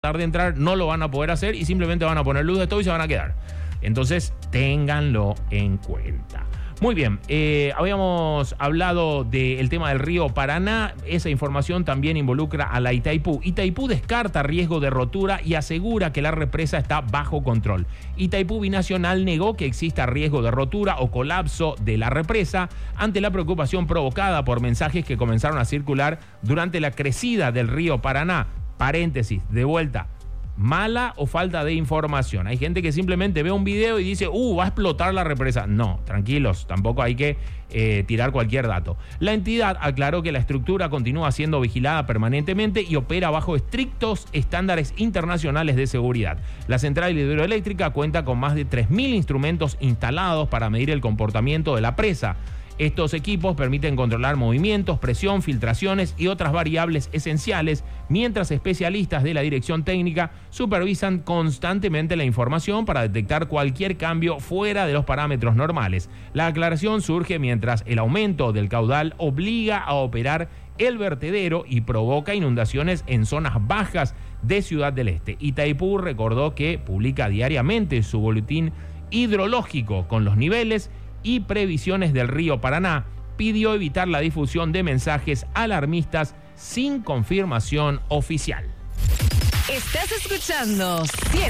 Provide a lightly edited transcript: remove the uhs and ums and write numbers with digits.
de entrar, no lo van a poder hacer y simplemente van a poner luz de todo y se van a quedar. Entonces, ténganlo en cuenta. Muy bien, habíamos hablado del tema del río Paraná. Esa información también involucra a la Itaipú. Itaipú descarta riesgo de rotura y asegura que la represa está bajo control. Itaipú Binacional negó que exista riesgo de rotura o colapso de la represa ante la preocupación provocada por mensajes que comenzaron a circular durante la crecida del río Paraná. Paréntesis, de vuelta, mala o falta de información. Hay gente que simplemente ve un video y dice, va a explotar la represa. No, tranquilos, tampoco hay que tirar cualquier dato. La entidad aclaró que la estructura continúa siendo vigilada permanentemente y opera bajo estrictos estándares internacionales de seguridad. La central hidroeléctrica cuenta con más de 3.000 instrumentos instalados para medir el comportamiento de la presa. Estos equipos permiten controlar movimientos, presión, filtraciones y otras variables esenciales, mientras especialistas de la dirección técnica supervisan constantemente la información para detectar cualquier cambio fuera de los parámetros normales. La aclaración surge mientras el aumento del caudal obliga a operar el vertedero y provoca inundaciones en zonas bajas de Ciudad del Este. Itaipú recordó que publica diariamente su boletín hidrológico con los niveles y previsiones del río Paraná. Pidió evitar la difusión de mensajes alarmistas sin confirmación oficial. Estás escuchando 100.